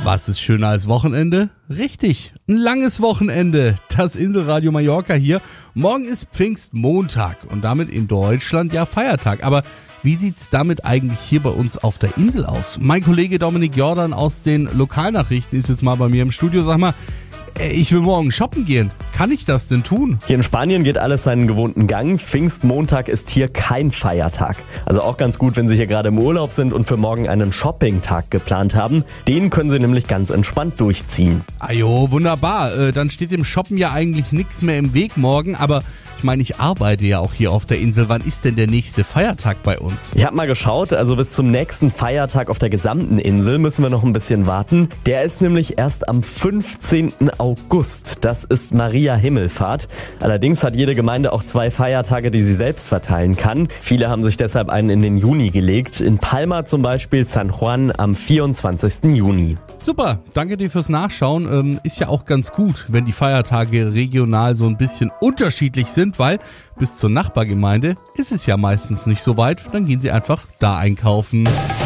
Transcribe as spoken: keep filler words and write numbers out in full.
Was ist schöner als Wochenende? Richtig, ein langes Wochenende. Das Inselradio Mallorca hier. Morgen ist Pfingstmontag und damit in Deutschland ja Feiertag. Aber wie sieht's damit eigentlich hier bei uns auf der Insel aus? Mein Kollege Dominik Jordan aus den Lokalnachrichten ist jetzt mal bei mir im Studio. Sag mal, ich will morgen shoppen gehen. Kann ich das denn tun? Hier in Spanien geht alles seinen gewohnten Gang. Pfingstmontag ist hier kein Feiertag. Also auch ganz gut, wenn Sie hier gerade im Urlaub sind und für morgen einen Shopping-Tag geplant haben. Den können Sie nämlich ganz entspannt durchziehen. Ajo, wunderbar. Äh, dann steht dem Shoppen ja eigentlich nichts mehr im Weg morgen. Aber ich meine, ich arbeite ja auch hier auf der Insel. Wann ist denn der nächste Feiertag bei uns? Ich habe mal geschaut, also bis zum nächsten Feiertag auf der gesamten Insel müssen wir noch ein bisschen warten. Der ist nämlich erst am fünfzehnten August. Das ist Maria Himmelfahrt. Allerdings hat jede Gemeinde auch zwei Feiertage, die sie selbst verteilen kann. Viele haben sich deshalb einen in den Juni gelegt. In Palma zum Beispiel San Juan am vierundzwanzigsten Juni. Super, danke dir fürs Nachschauen. Ähm, ist ja auch ganz gut, wenn die Feiertage regional so ein bisschen unterschiedlich sind, weil bis zur Nachbargemeinde ist es ja meistens nicht so weit. Dann gehen Sie einfach da einkaufen.